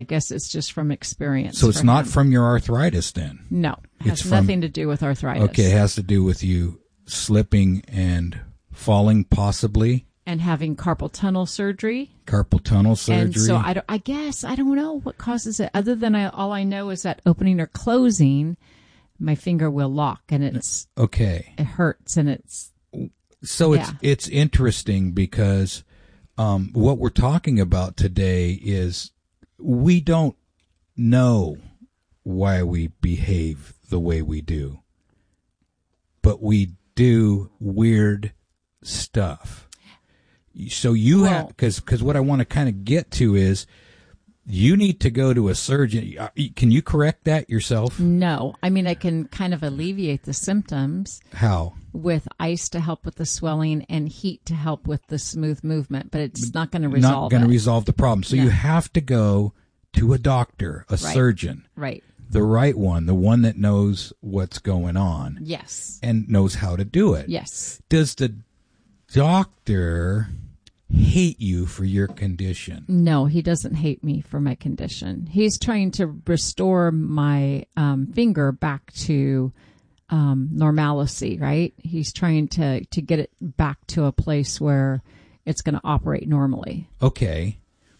guess it's just from experience. So it's not from your arthritis then? No. It has nothing to do with arthritis. Okay, it has to do with you slipping and falling possibly? And having carpal tunnel surgery. Carpal tunnel surgery. And so I don't know what causes it. Other than all I know is that opening or closing, my finger will lock, and it's okay. It hurts, and it's so it's interesting because what we're talking about today is we don't know why we behave the way we do, but we do weird stuff. So you have, because what I want to kind of get to is you need to go to a surgeon. Can you correct that yourself? No. I mean, I can kind of alleviate the symptoms. How? With ice to help with the swelling and heat to help with the smooth movement, but it's not going to resolve it. Not going to resolve the problem. So you have to go to a doctor, a surgeon. Right. The right one, the one that knows what's going on. Yes. And knows how to do it. Yes. Does the doctor hate you for your condition? No, he doesn't hate me for my condition. He's trying to restore my finger back to normalcy, right? He's trying to get it back to a place where it's going to operate normally. Okay.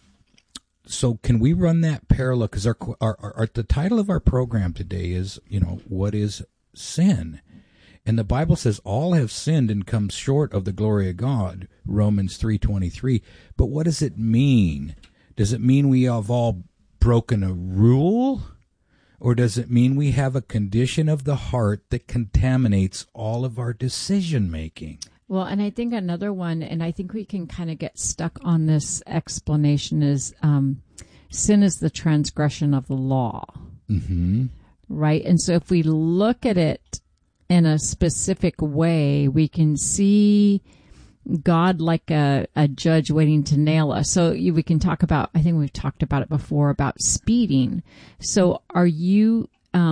So can we run that parallel? Because our the title of our program today is, what is sin? And the Bible says all have sinned and come short of the glory of God, Romans 3:23. But what does it mean? Does it mean we have all broken a rule? Or does it mean we have a condition of the heart that contaminates all of our decision-making? Well, and I think another one, and I think we can kind of get stuck on this explanation, is sin is the transgression of the law. Mm-hmm. Right? And so if we look at it in a specific way, we can see God like a judge waiting to nail us. So we can talk about, I think we've talked about it before, about speeding. So are you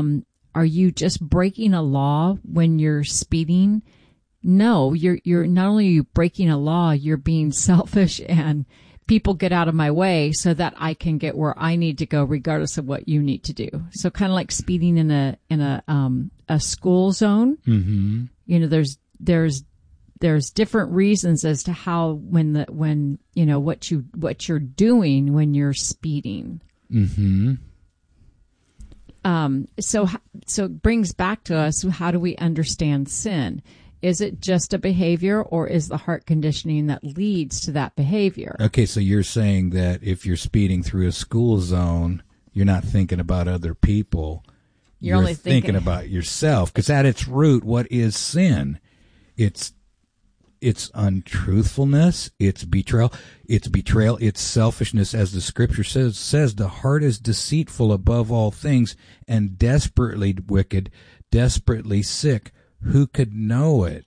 just breaking a law when you're speeding? No, you're not only are you breaking a law, you're being selfish and people get out of my way so that I can get where I need to go regardless of what you need to do. So kind of like speeding in a school zone. Mm-hmm. There's different reasons as to how what you're doing when you're speeding. Mm-hmm. So it brings back to us, how do we understand sin? Is it just a behavior, or is the heart conditioning that leads to that behavior? Okay, so you're saying that if you're speeding through a school zone, you're not thinking about other people. You're only thinking about yourself. Because at its root, what is sin? It's untruthfulness, it's betrayal, it's selfishness. As the scripture says, the heart is deceitful above all things and desperately wicked, desperately sick. Who could know it?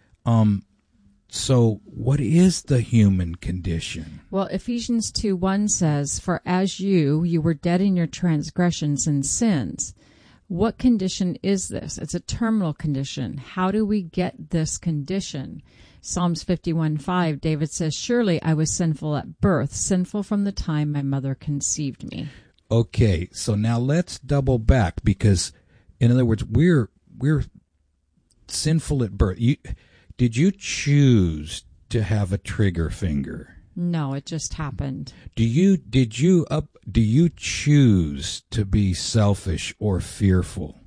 So what is the human condition? Well, Ephesians 2:1 says, "For as you were dead in your transgressions and sins." What condition is this? It's a terminal condition. How do we get this condition? Psalms 51:5, David says, "Surely I was sinful at birth, sinful from the time my mother conceived me." Okay, so now let's double back, because, in other words, we're sinful at birth. Did you choose to have a trigger finger? No, it just happened. Do you choose to be selfish or fearful?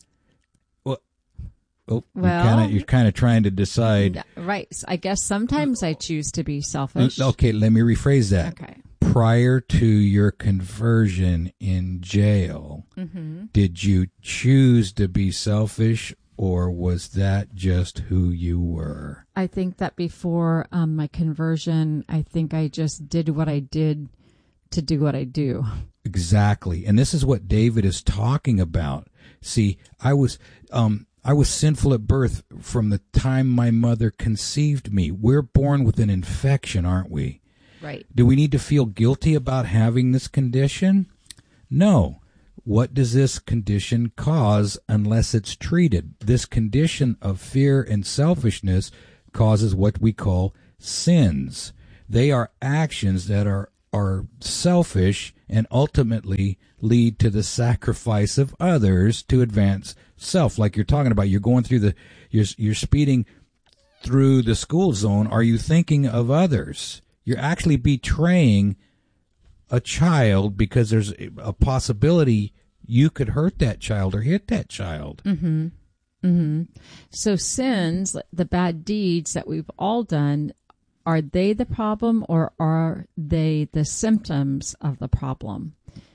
Well, you're kind of trying to decide. Right. I guess sometimes I choose to be selfish. Okay, let me rephrase that. Okay. Prior to your conversion in jail, did you choose to be selfish, or was that just who you were? I think that before my conversion, I think I just did what I did to do what I do. Exactly. And this is what David is talking about. See, I was sinful at birth from the time my mother conceived me. We're born with an infection, aren't we? Right. Do we need to feel guilty about having this condition? No. What does this condition cause unless it's treated? This condition of fear and selfishness causes what we call sins. They are actions that are are selfish and ultimately lead to the sacrifice of others to advance self. Like you're talking about, you're going through you're speeding through the school zone. Are you thinking of others? You're actually betraying a child because there's a possibility you could hurt that child or hit that child. Mm-hmm. Mm-hmm. So sins, the bad deeds that we've all done, are they the problem or are they the symptoms of the problem?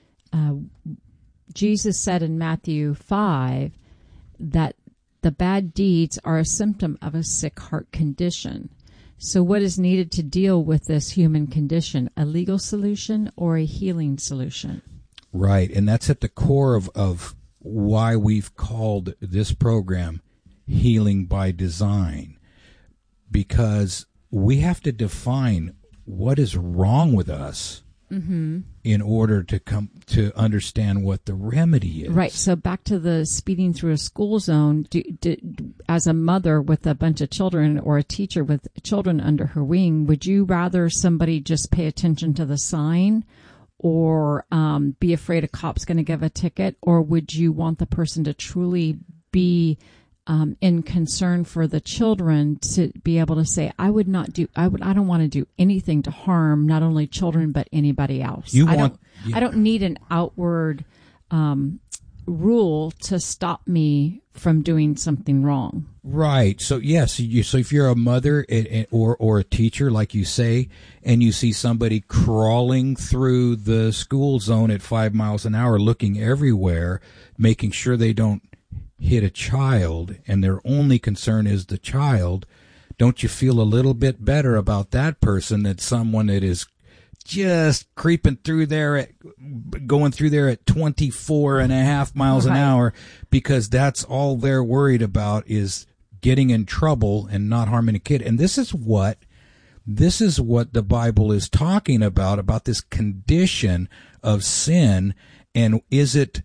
Jesus said in Matthew 5 that the bad deeds are a symptom of a sick heart condition. So what is needed to deal with this human condition? A legal solution or a healing solution? Right, and that's at the core of why we've called this program Healing by Design, because we have to define what is wrong with us in order to come to understand what the remedy is. Right. So back to the speeding through a school zone, as a mother with a bunch of children or a teacher with children under her wing, would you rather somebody just pay attention to the sign or be afraid a cop's going to give a ticket? Or would you want the person to truly be in concern for the children to be able to say, I don't want to do anything to harm not only children but anybody else. I don't need an outward rule to stop me from doing something wrong. Right. So yes, so if you're a mother or a teacher, like you say, and you see somebody crawling through the school zone at 5 miles an hour, looking everywhere, making sure they don't hit a child, and their only concern is the child, don't you feel a little bit better about that person than someone that is just creeping through there going through there at 24.5 miles an hour, because that's all they're worried about is getting in trouble and not harming a kid. And this is what the Bible is talking about this condition of sin. And is it,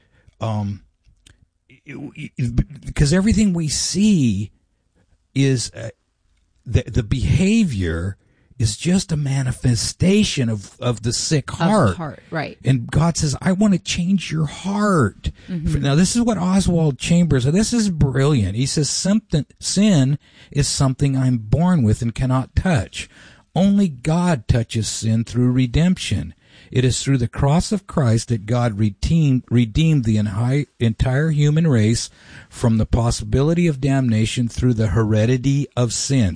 because everything we see is the behavior is just a manifestation of the sick heart. Of the heart, right. And God says, I want to change your heart. Mm-hmm. Now, this is what Oswald Chambers, this is brilliant. He says, sin is something I'm born with and cannot touch. Only God touches sin through redemption. It is through the cross of Christ that God redeemed the entire human race from the possibility of damnation through the heredity of sin.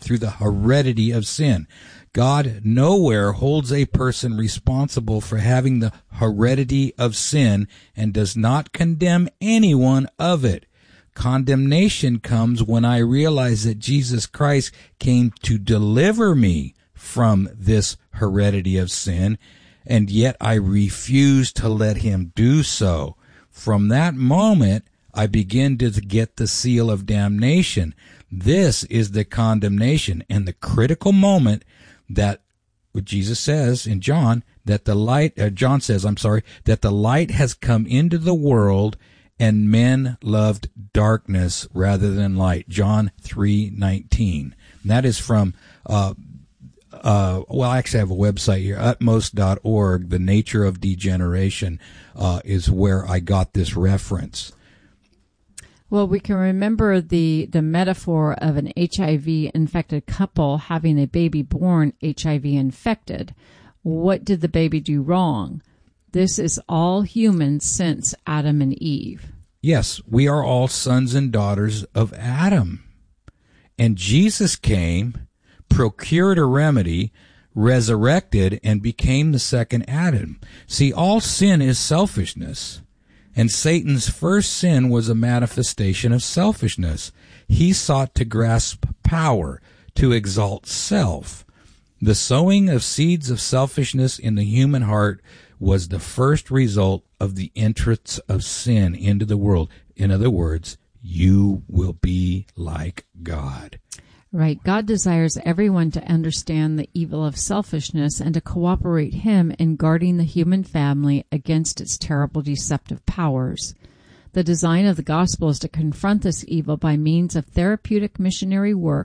God nowhere holds a person responsible for having the heredity of sin and does not condemn anyone of it. Condemnation comes when I realize that Jesus Christ came to deliver me from this heredity of sin, and yet I refuse to let him do so. From that moment, I begin to get the seal of damnation. This is the condemnation and the critical moment that what Jesus says in John, that the light, John says, that the light has come into the world and men loved darkness rather than light. John 3:19. That is from, I actually have a website here, utmost.org. The Nature of Degeneration is where I got this reference. Well, we can remember the metaphor of an HIV-infected couple having a baby born HIV-infected. What did the baby do wrong? This is all humans since Adam and Eve. Yes, we are all sons and daughters of Adam. And Jesus came, procured a remedy, resurrected, and became the second Adam. See, all sin is selfishness. And Satan's first sin was a manifestation of selfishness. He sought to grasp power, to exalt self. The sowing of seeds of selfishness in the human heart was the first result of the entrance of sin into the world. In other words, you will be like God. Right. God desires everyone to understand the evil of selfishness and to cooperate Him in guarding the human family against its terrible deceptive powers. The design of the gospel is to confront this evil by means of therapeutic missionary work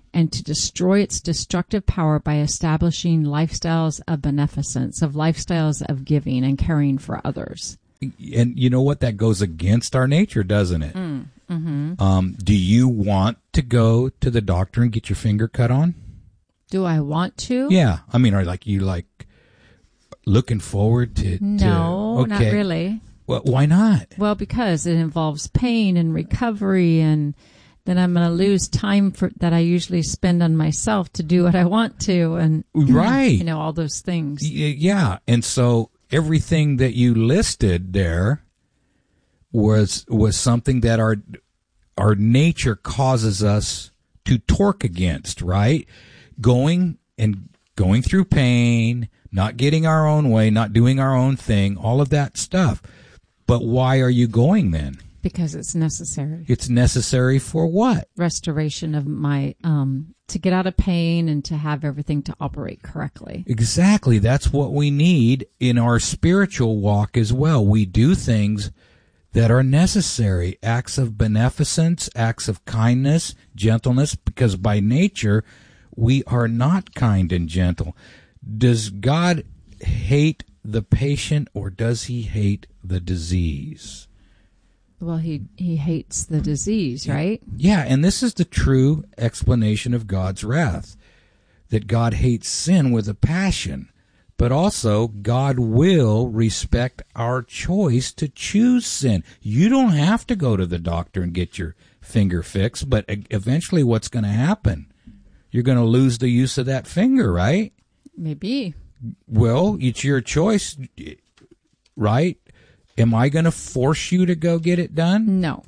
and to destroy its destructive power by establishing lifestyles of beneficence, of lifestyles of giving and caring for others. And you know what? That goes against our nature, doesn't it? Do you want to go to the doctor and get your finger cut on? Do I want to? Yeah. I mean, are you looking forward to... No, okay. not really. Well, why not? Well, because it involves pain and recovery, and then I'm going to lose time that I usually spend on myself to do what I want to, and right. All those things. Yeah. And so everything that you listed there was something that our nature causes us to torque against, right? Going through pain, not getting our own way, not doing our own thing, all of that stuff. But why are you going then? Because it's necessary. It's necessary for what? Restoration of my, to get out of pain and to have everything to operate correctly. Exactly. That's what we need in our spiritual walk as well. We do things that are necessary, acts of beneficence, acts of kindness, gentleness, because by nature we are not kind and gentle. Does God hate the patient, or does he hate the disease? Well, he hates the disease, right? Yeah, and this is the true explanation of God's wrath, that God hates sin with a passion, but also God will respect our choice to choose sin. You don't have to go to the doctor and get your finger fixed, but eventually what's going to happen? You're going to lose the use of that finger, right? Maybe. Well, it's your choice, right? Am I going to force you to go get it done? No.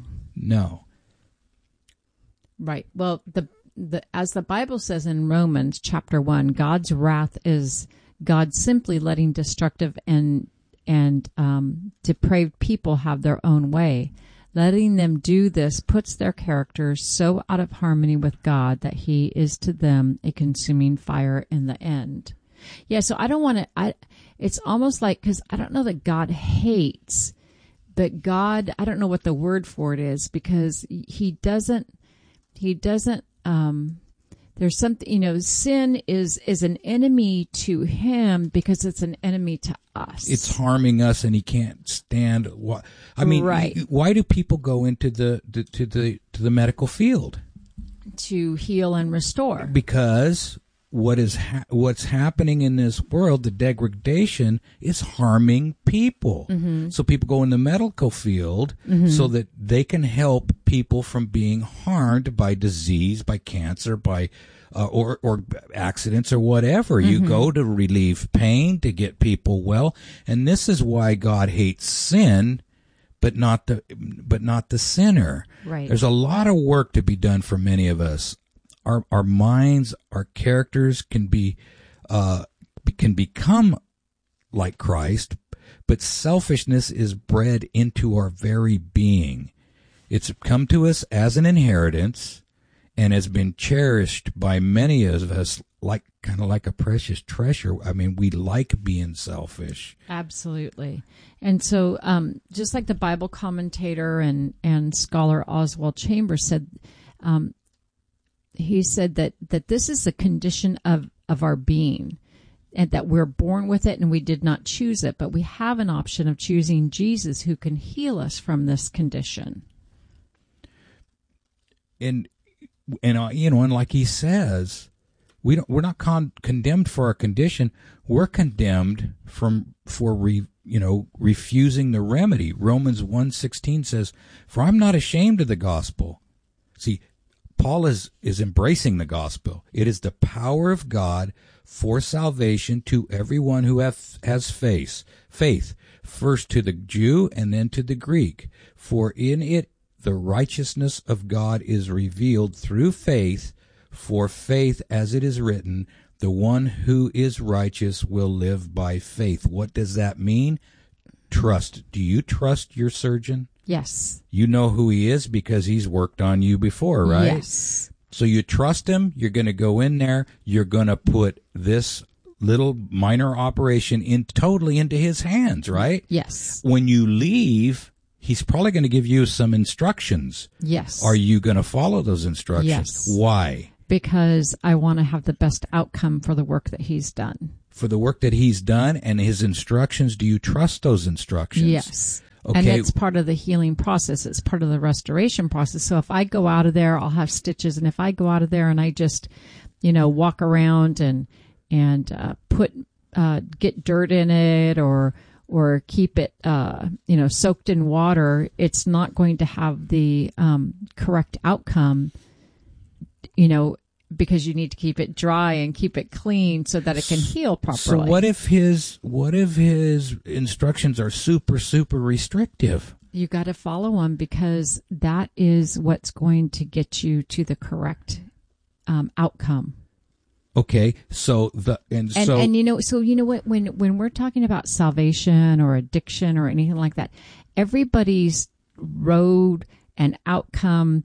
Right. Well, as the Bible says in Romans chapter 1, God's wrath is God simply letting destructive and depraved people have their own way. Letting them do this puts their characters so out of harmony with God that he is to them a consuming fire in the end. Yeah, so I don't want to, it's almost like, because I don't know that God hates, but God, I don't know what the word for it is, because he doesn't, there's something, sin is an enemy to him because it's an enemy to us. It's harming us, and he can't stand what, I mean, right. Why do people go into the medical field? To heal and restore. Because what's happening in this world, the degradation, is harming people. Mm-hmm. So people go in the medical field so that they can help people from being harmed by disease, by cancer, by or accidents or whatever. You go to relieve pain, to get people well, and this is why God hates sin, but not the sinner. Right. There's a lot of work to be done for many of us. Our minds, our characters can become like Christ, but selfishness is bred into our very being. It's come to us as an inheritance and has been cherished by many of us kind of like a precious treasure. I mean, we like being selfish. Absolutely. And so just like the Bible commentator and scholar Oswald Chambers said, he said that this is a condition of our being, and that we're born with it and we did not choose it, but we have an option of choosing Jesus, who can heal us from this condition. And like he says, we're not condemned for our condition. We're condemned for refusing the remedy. Romans 1:16 says, "For I'm not ashamed of the gospel." See, Paul is embracing the gospel. It is the power of God for salvation to everyone who has faith, first to the Jew and then to the Greek. For in it the righteousness of God is revealed through faith, for faith, as it is written, the one who is righteous will live by faith. What does that mean? Trust. Do you trust your surgeon? Yes. You know who he is because he's worked on you before, right? Yes. So you trust him. You're going to go in there. You're going to put this little minor operation totally into his hands, right? Yes. When you leave, he's probably going to give you some instructions. Yes. Are you going to follow those instructions? Yes. Why? Because I want to have the best outcome for the work that he's done. For the work that he's done and his instructions, do you trust those instructions? Yes. Okay. And it's part of the healing process. It's part of the restoration process. So if I go out of there, I'll have stitches. And if I go out of there and I just, walk around and get dirt in it or keep it, soaked in water, it's not going to have the correct outcome, because you need to keep it dry and keep it clean so that it can heal properly. So what if his instructions are super, super restrictive? You got to follow them, because that is what's going to get you to the correct outcome. Okay, so what when we're talking about salvation or addiction or anything like that, everybody's road and outcome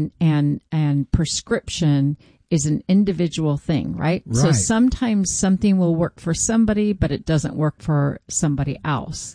and prescription is an individual thing, right? So sometimes something will work for somebody, but it doesn't work for somebody else.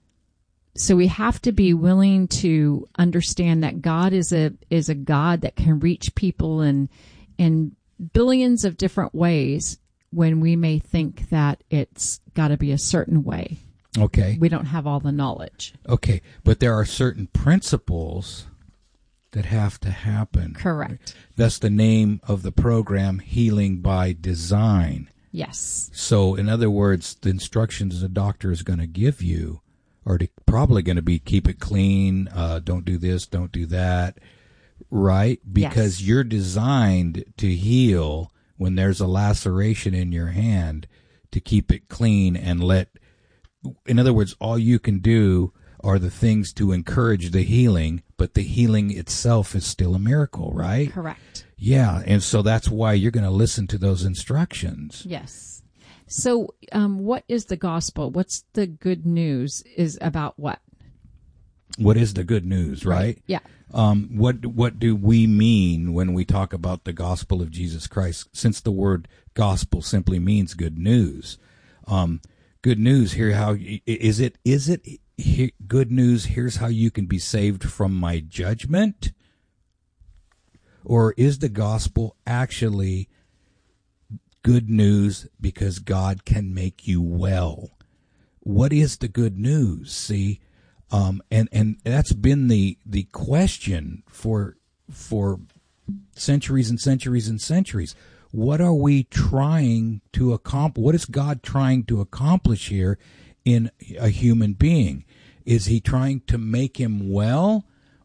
So we have to be willing to understand that God is a God that can reach people in billions of different ways, when we may think that it's got to be a certain way. Okay. We don't have all the knowledge. Okay, but there are certain principles that have to happen. Correct. That's the name of the program, Healing by Design. Yes. So, in other words, the instructions a doctor is going to give you are probably going to be keep it clean, don't do this, don't do that, right? Because you're designed to heal when there's a laceration in your hand, to keep it clean and in other words, all you can do are the things to encourage the healing, but the healing itself is still a miracle, right? Correct. Yeah, and so that's why you're going to listen to those instructions. Yes. So what is the gospel? What's the good news is about what? What is the good news, right? Yeah. What do we mean when we talk about the gospel of Jesus Christ? Since the word gospel simply means good news. Good news here. How is it? Good news? Here's how you can be saved from my judgment. Or is the gospel actually good news because God can make you well? What is the good news? See, and that's been the question for centuries and centuries and centuries. What are we trying to accomplish? What is God trying to accomplish here in a human being? Is he trying to make him well?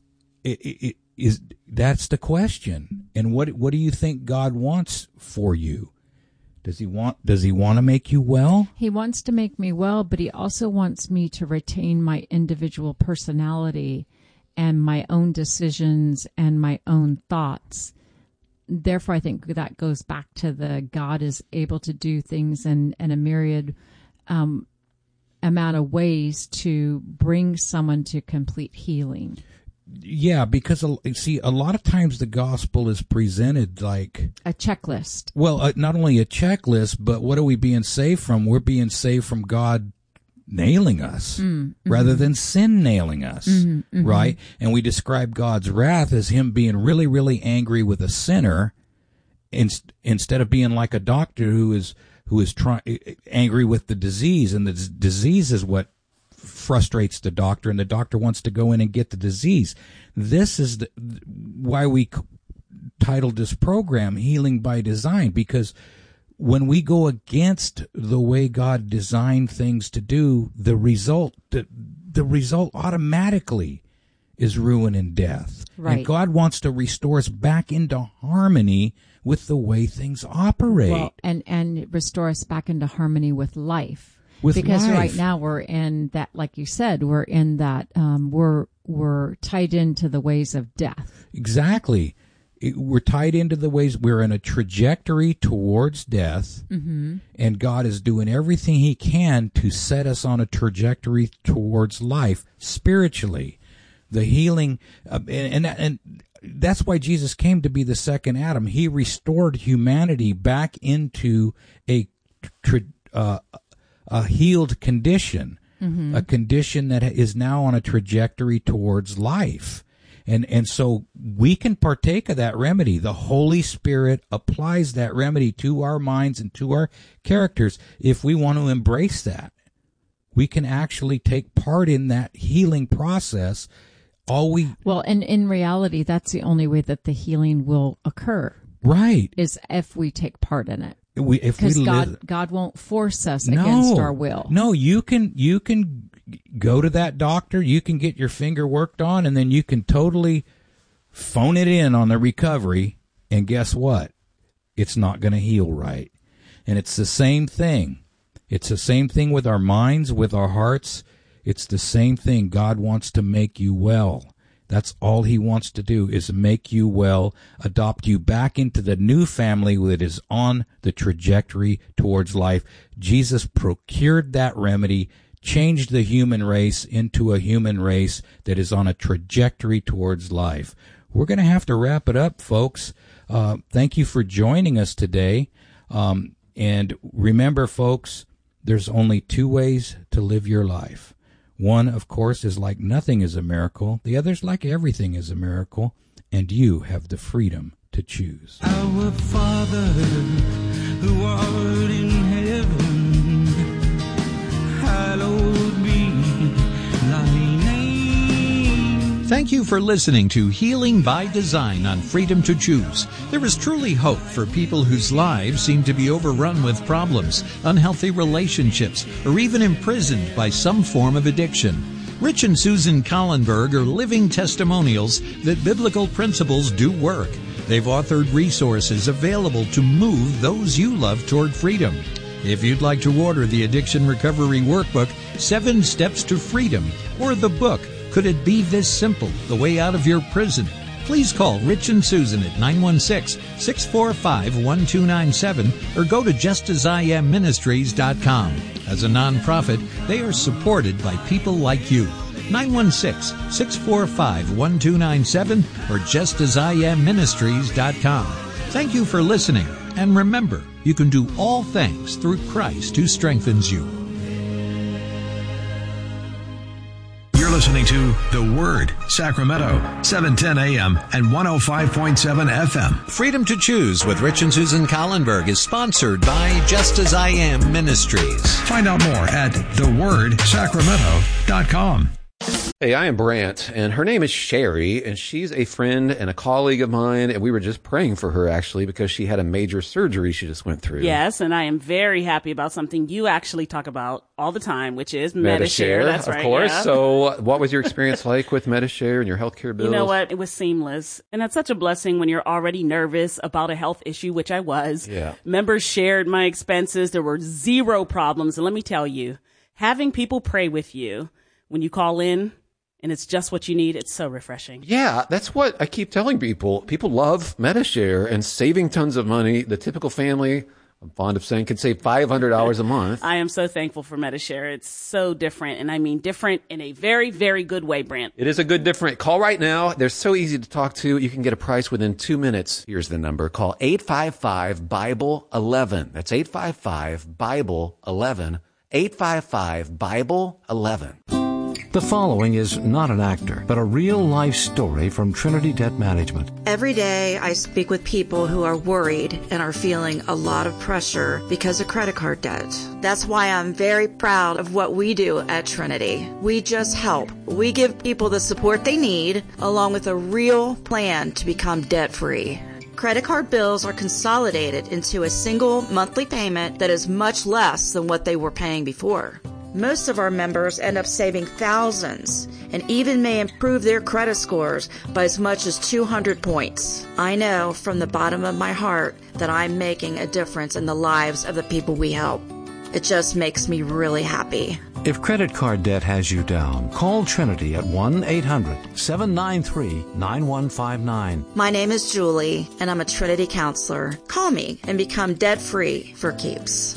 That's the question. And what do you think God wants for you? Does he want to make you well? He wants to make me well, but he also wants me to retain my individual personality and my own decisions and my own thoughts. Therefore, I think that goes back to the God is able to do things in a myriad amount of ways to bring someone to complete healing. Yeah, because, see, a lot of times the gospel is presented like a checklist. Well, not only a checklist, but what are we being saved from? We're being saved from God nailing us rather than sin nailing us, right? And we describe God's wrath as him being really, really angry with a sinner instead of being like a doctor who is angry with the disease, and the disease is what frustrates the doctor, and the doctor wants to go in and get the disease. This is why we titled this program Healing by Design, because when we go against the way God designed things to do, the result automatically is ruin and death. Right. And God wants to restore us back into harmony with the way things operate. Well, and restore us back into harmony with life. Because right now we're in that, like you said, we're in that, we're tied into the ways of death. Exactly. We're tied into the ways, we're in a trajectory towards death, and God is doing everything he can to set us on a trajectory towards life spiritually. The healing, and that's why Jesus came to be the second Adam. He restored humanity back into a healed condition, a condition that is now on a trajectory towards life. And so we can partake of that remedy. The Holy Spirit applies that remedy to our minds and to our characters. If we want to embrace that, we can actually take part in that healing process. And in reality, that's the only way that the healing will occur. Right. Is if we take part in it. Because God won't force us against our will. No, you can go to that doctor, you can get your finger worked on, and then you can totally phone it in on the recovery, and guess what? It's not going to heal right. And it's the same thing. It's the same thing with our minds, with our hearts. It's the same thing. God wants to make you well. That's all he wants to do, is make you well, adopt you back into the new family that is on the trajectory towards life. Jesus procured that remedy, changed the human race into a human race that is on a trajectory towards life. We're going to have to wrap it up, folks. Thank you for joining us today. And remember, folks, there's only two ways to live your life. One, of course, is like nothing is a miracle. The other's like everything is a miracle. And you have the freedom to choose. Our Father, who art in heaven, hallowed be thy name. Thank you for listening to Healing by Design on Freedom to Choose. There is truly hope for people whose lives seem to be overrun with problems, unhealthy relationships, or even imprisoned by some form of addiction. Rich and Susan Collenberg are living testimonials that biblical principles do work. They've authored resources available to move those you love toward freedom. If you'd like to order the Addiction Recovery Workbook, 7 Steps to Freedom, or the book, Could It Be This Simple? The Way Out of Your Prison? Please call Rich and Susan at 916-645-1297 or go to justasIamministries.com. As a nonprofit, they are supported by people like you. 916-645-1297 or justasIamministries.com. Thank you for listening, and remember, you can do all things through Christ who strengthens you. Listening to The Word, Sacramento, 710 AM and 105.7 FM. Freedom to Choose with Rich and Susan Collenberg is sponsored by Just As I Am Ministries. Find out more at thewordsacramento.com. Hey, I am Brant, and her name is Sherry, and she's a friend and a colleague of mine, and we were just praying for her, actually, because she had a major surgery she just went through. Yes, and I am very happy about something you actually talk about all the time, which is Medi-Share. That's right, of course. Yeah. So what was your experience like with Medi-Share and your healthcare bills? You know what? It was seamless, and that's such a blessing when you're already nervous about a health issue, which I was. Yeah. Members shared my expenses. There were zero problems, and let me tell you, having people pray with you when you call in, and it's just what you need, it's so refreshing. Yeah, that's what I keep telling people. People love Medi-Share and saving tons of money. The typical family, I'm fond of saying, can save $500 a month. I am so thankful for Medi-Share. It's so different, and I mean different in a very, very good way, Brant. It is a good different. Call right now. They're so easy to talk to. You can get a price within 2 minutes. Here's the number. Call 855-BIBLE-11. That's 855-BIBLE-11. 855-BIBLE-11. The following is not an actor, but a real-life story from Trinity Debt Management. Every day I speak with people who are worried and are feeling a lot of pressure because of credit card debt. That's why I'm very proud of what we do at Trinity. We just help. We give people the support they need, along with a real plan to become debt-free. Credit card bills are consolidated into a single monthly payment that is much less than what they were paying before. Most of our members end up saving thousands and even may improve their credit scores by as much as 200 points. I know from the bottom of my heart that I'm making a difference in the lives of the people we help. It just makes me really happy. If credit card debt has you down, call Trinity at 1-800-793-9159. My name is Julie, and I'm a Trinity counselor. Call me and become debt-free for keeps.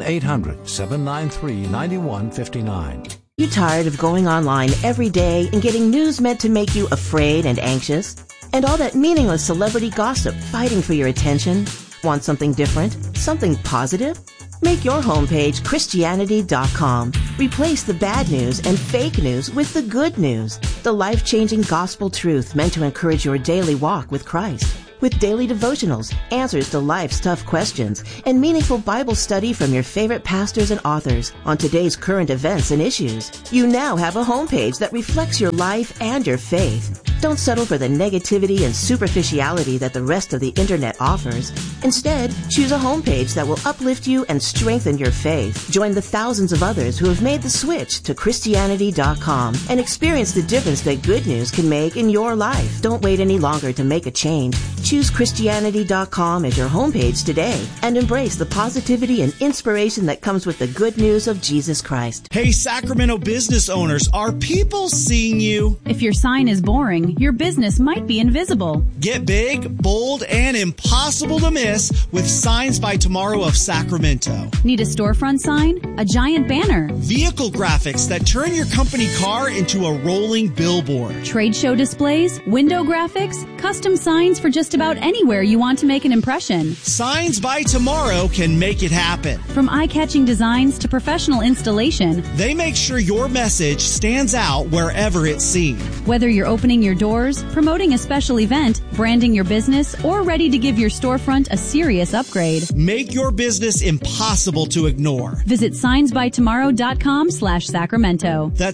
1-800-793-9159. You tired of going online every day and getting news meant to make you afraid and anxious? And all that meaningless celebrity gossip fighting for your attention? Want something different? Something positive? Make your homepage Christianity.com. Replace the bad news and fake news with the good news. The life-changing gospel truth meant to encourage your daily walk with Christ. With daily devotionals, answers to life's tough questions, and meaningful Bible study from your favorite pastors and authors on today's current events and issues. You now have a homepage that reflects your life and your faith. Don't settle for the negativity and superficiality that the rest of the internet offers. Instead, choose a homepage that will uplift you and strengthen your faith. Join the thousands of others who have made the switch to Christianity.com and experience the difference that good news can make in your life. Don't wait any longer to make a change. Choose Christianity.com as your homepage today and embrace the positivity and inspiration that comes with the good news of Jesus Christ. Hey, Sacramento business owners, are people seeing you? If your sign is boring, your business might be invisible. Get big, bold, and impossible to miss with Signs by Tomorrow of Sacramento. Need a storefront sign? A giant banner? Vehicle graphics that turn your company car into a rolling billboard. Trade show displays? Window graphics? Custom signs for just about anywhere you want to make an impression. Signs by Tomorrow can make it happen. From eye-catching designs to professional installation, they make sure your message stands out wherever it's seen. Whether you're opening your doors, promoting a special event, branding your business, or ready to give your storefront a serious upgrade, make your business impossible to ignore. Visit signsbytomorrow.com/Sacramento. That's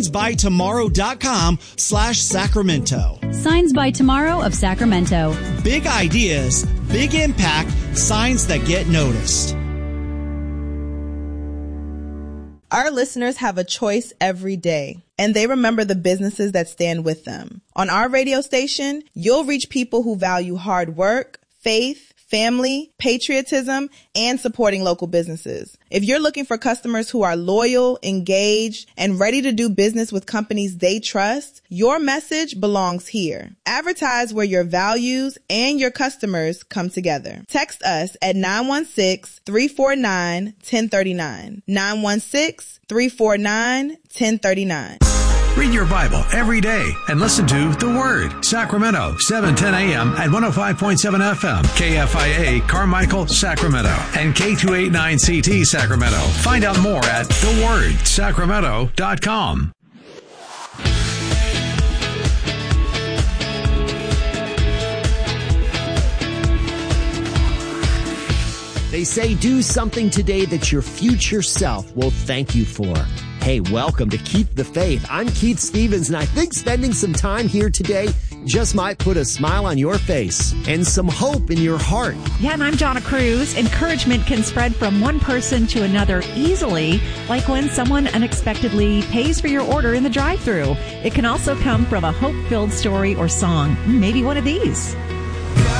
signsbytomorrow.com/Sacramento. Signs by Tomorrow of Sacramento. Big ideas, big impact, signs that get noticed. Our listeners have a choice every day, and they remember the businesses that stand with them. On our radio station, you'll reach people who value hard work, faith, family, patriotism, and supporting local businesses. If you're looking for customers who are loyal, engaged, and ready to do business with companies they trust, your message belongs here. Advertise where your values and your customers come together. Text us at 916-349-1039. 916-349-1039. Read your Bible every day and listen to The Word. Sacramento, 710 a.m. at 105.7 FM. KFIA, Carmichael, Sacramento. And K289CT, Sacramento. Find out more at thewordsacramento.com. They say do something today that your future self will thank you for. Hey, welcome to Keep the Faith. I'm Keith Stevens, and I think spending some time here today just might put a smile on your face and some hope in your heart. Yeah, and I'm Donna Cruz. Encouragement can spread from one person to another easily, like when someone unexpectedly pays for your order in the drive-thru. It can also come from a hope-filled story or song, maybe one of these.